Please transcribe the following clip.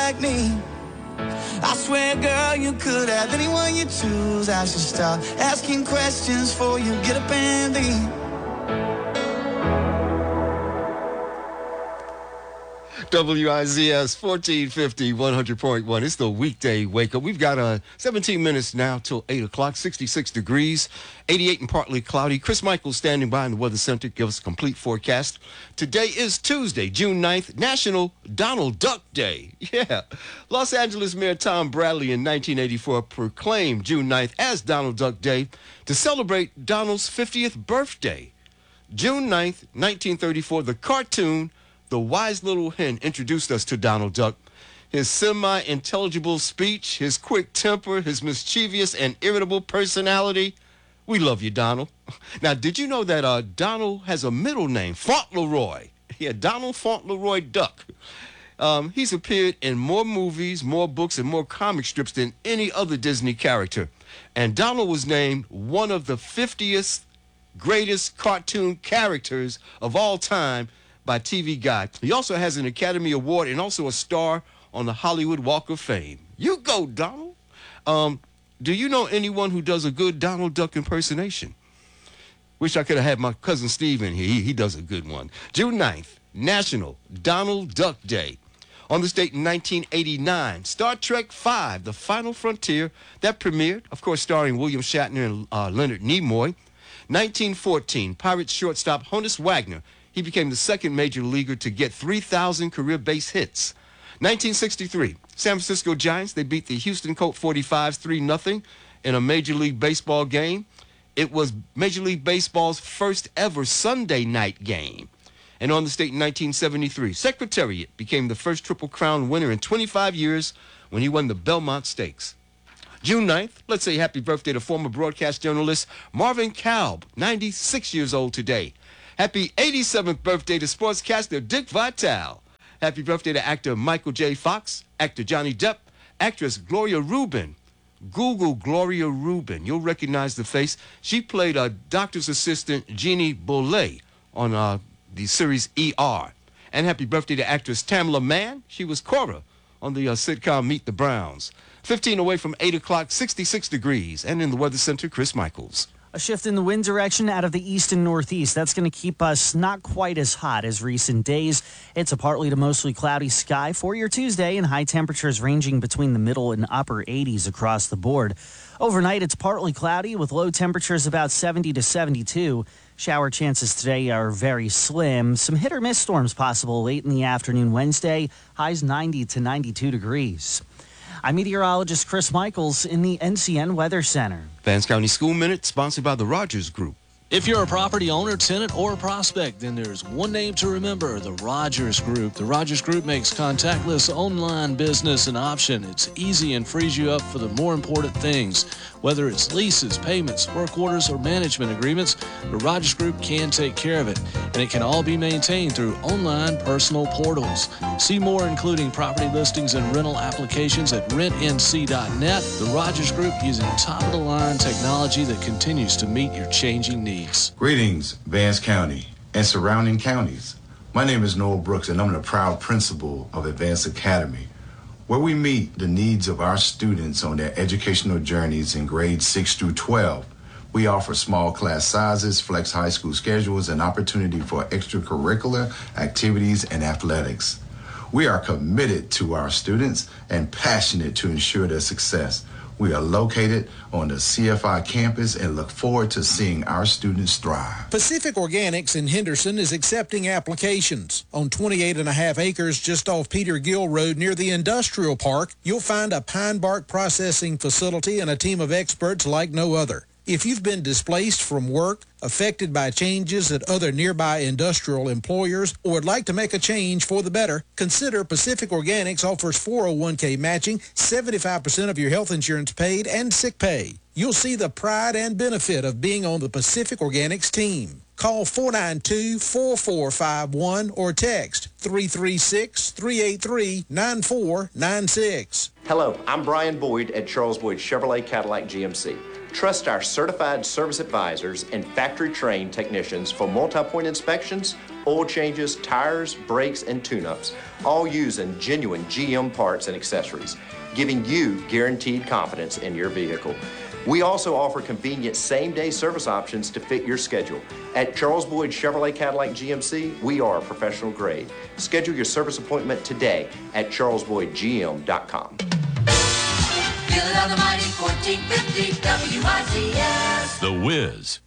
like me. I swear, girl, you could have anyone you choose. I should stop asking questions for you. Get up and leave. WIZS 1450, 100.1. It's the weekday wake up. We've got 17 minutes now till 8 o'clock, 66 degrees, 88 and partly cloudy. Chris Michaels standing by in the Weather Center. Give us a complete forecast. Today is Tuesday, June 9th, National Donald Duck Day. Yeah. Los Angeles Mayor Tom Bradley in 1984 proclaimed June 9th as Donald Duck Day to celebrate Donald's 50th birthday. June 9th, 1934, the cartoon The Wise Little Hen introduced us to Donald Duck. His semi-intelligible speech, his quick temper, his mischievous and irritable personality. We love you, Donald. Now, did you know that Donald has a middle name, Fauntleroy? Yeah, Donald Fauntleroy Duck. He's appeared in more movies, more books, and more comic strips than any other Disney character. And Donald was named one of the 50th greatest cartoon characters of all time by TV Guide. He also has an Academy Award and also a star on the Hollywood Walk of Fame. You go, Donald. Do you know anyone who does a good Donald Duck impersonation? Wish I could have had my cousin Steve in here. He does a good one. June 9th, National Donald Duck Day. On this date in 1989, Star Trek V, The Final Frontier, that premiered, of course, starring William Shatner and Leonard Nimoy. 1914, Pirates shortstop Honus Wagner. He became the second major leaguer to get 3,000 career base hits. 1963, San Francisco Giants, they beat the Houston Colt 45s 3-0 in a Major League Baseball game. It was Major League Baseball's first ever Sunday night game. And on this date in 1973, Secretariat became the first Triple Crown winner in 25 years when he won the Belmont Stakes. June 9th, let's say happy birthday to former broadcast journalist Marvin Kalb, 96 years old today. Happy 87th birthday to sportscaster Dick Vitale. Happy birthday to actor Michael J. Fox, actor Johnny Depp, actress Gloria Rubin. Google Gloria Rubin. You'll recognize the face. She played a doctor's assistant, Jeannie Bollet, on the series ER. And happy birthday to actress Tamela Mann. She was Cora on the sitcom Meet the Browns. 15 away from 8 o'clock, 66 degrees. And in the Weather Center, Chris Michaels. A shift in the wind direction out of the east and northeast. That's going to keep us not quite as hot as recent days. It's a partly to mostly cloudy sky for your Tuesday, and high temperatures ranging between the middle and upper 80s across the board. Overnight, it's partly cloudy with low temperatures about 70 to 72. Shower chances today are very slim. Some hit or miss storms possible late in the afternoon Wednesday. Highs 90 to 92 degrees. I'm meteorologist Chris Michaels in the NCN Weather Center. Vance County School Minute, sponsored by the Rogers Group. If you're a property owner, tenant, or a prospect, then there's one name to remember, the Rogers Group. The Rogers Group makes contactless online business an option. It's easy and frees you up for the more important things. Whether it's leases, payments, work orders, or management agreements, the Rogers Group can take care of it. And it can all be maintained through online personal portals. See more, including property listings and rental applications at rentnc.net. The Rogers Group using top-of-the-line technology that continues to meet your changing needs. Greetings, Vance County and surrounding counties. My name is Noel Brooks, and I'm the proud principal of Advance Academy, where we meet the needs of our students on their educational journeys in grades 6 through 12. We offer small class sizes, flex high school schedules, and opportunity for extracurricular activities and athletics. We are committed to our students and passionate to ensure their success. We are located on the CFI campus and look forward to seeing our students thrive. Pacific Organics in Henderson is accepting applications. On 28.5 acres just off Peter Gill Road near the industrial park, you'll find a pine bark processing facility and a team of experts like no other. If you've been displaced from work, affected by changes at other nearby industrial employers, or would like to make a change for the better, consider Pacific Organics offers 401k matching, 75% of your health insurance paid, and sick pay. You'll see the pride and benefit of being on the Pacific Organics team. Call 492-4451 or text 336-383-9496. Hello, I'm Brian Boyd at Charles Boyd Chevrolet Cadillac GMC. Trust our certified service advisors and factory-trained technicians for multi-point inspections, oil changes, tires, brakes, and tune-ups, all using genuine GM parts and accessories, giving you guaranteed confidence in your vehicle. We also offer convenient same-day service options to fit your schedule. At Charles Boyd Chevrolet Cadillac GMC, we are professional grade. Schedule your service appointment today at charlesboydgm.com. Feel it on the mighty 1450 WICS. The Wiz.